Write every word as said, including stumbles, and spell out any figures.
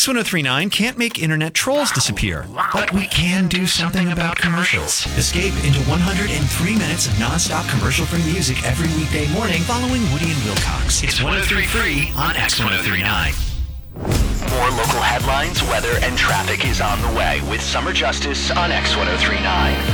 X ten thirty-nine can't make internet trolls disappear, but we can do something about commercials. Escape into one hundred three minutes of nonstop commercial-free music every weekday morning following Woody and Wilcox. It's one oh three Free on X ten thirty-nine. More local headlines, weather, and traffic is on the way with Summer Justice on X ten thirty-nine.